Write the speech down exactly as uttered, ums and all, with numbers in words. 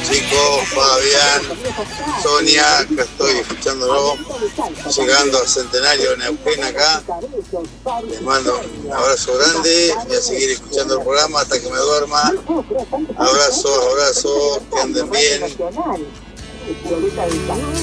chicos, Fabián, Sonia, acá estoy escuchándolo, llegando al Centenario de Neuquén acá. Les mando un abrazo grande y a seguir escuchando el programa hasta que me duerma. Abrazos, abrazos, que anden bien.